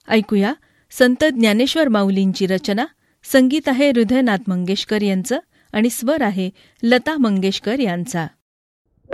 ऐकूया संत ज्ञानेश्वर माऊलींची रचना. संगीत आहे हृदयनाथ मंगेशकर यांचं आणि स्वर आहे लता मंगेशकर यांचा.